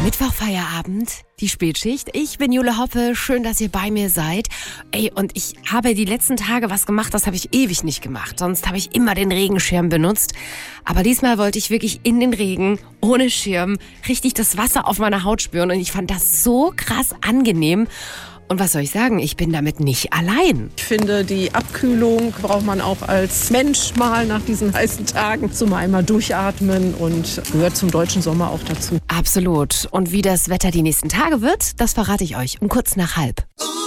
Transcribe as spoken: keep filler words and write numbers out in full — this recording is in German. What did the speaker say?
Mittwochfeierabend, die Spätschicht. Ich bin Jule Hoppe, schön, dass ihr bei mir seid. Ey, und ich habe die letzten Tage was gemacht, das habe ich ewig nicht gemacht. Sonst habe ich immer den Regenschirm benutzt. Aber diesmal wollte ich wirklich in den Regen, ohne Schirm, richtig das Wasser auf meiner Haut spüren. Und ich fand das so krass angenehm. Und was soll ich sagen, ich bin damit nicht allein. Ich finde, die Abkühlung braucht man auch als Mensch mal nach diesen heißen Tagen. So mal einmal durchatmen und gehört zum deutschen Sommer auch dazu. Absolut. Und wie das Wetter die nächsten Tage wird, das verrate ich euch um kurz nach halb.